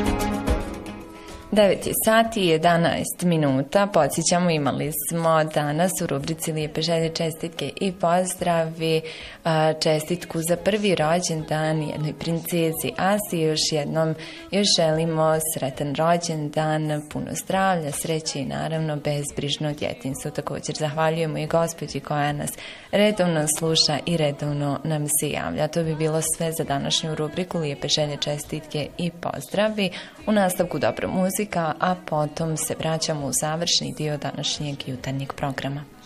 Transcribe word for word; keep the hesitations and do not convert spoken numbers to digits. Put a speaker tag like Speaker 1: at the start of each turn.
Speaker 1: devet je sati i jedanaest minuta. Podsjećamo, imali smo danas u rubrici Lijepe želje, čestitke i pozdravi čestitku za prvi rođendan jednoj princezi Asi. Još jednom još želimo sretan rođendan, puno zdravlja, sreće i naravno bezbrižno djetinjstvo. Također zahvaljujemo i gospođi koja nas redovno sluša i redovno nam se javlja. To bi bilo sve za današnju rubriku Lijepe želje, čestitke i pozdravi. U nastavku dobra muzika, a potom se vraćamo u završni dio današnjeg jutarnjeg programa.